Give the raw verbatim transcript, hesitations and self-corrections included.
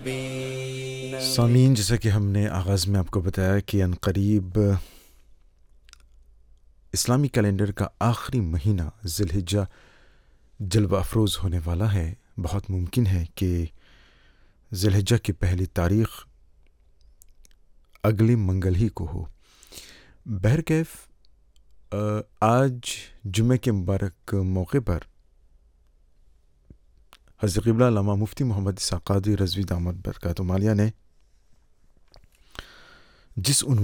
सामीन, जैसा कि हमने आगाज़ में आपको बताया कि अनकरीब इस्लामी कैलेंडर का आखिरी महीना ज़िलहिज्जा जल्वा अफरोज़ होने वाला है। बहुत मुमकिन है कि ज़िलहिज्जा की पहली तारीख़ अगले मंगल ही को हो। बहरकैफ आज जुमे के मुबारक मौके पर हज़रत क़िबला अल्लामा मुफ्ती मोहम्मद इस्हाक़ क़ादरी रज़वी दामद बरकातुहू मालिया ने जिस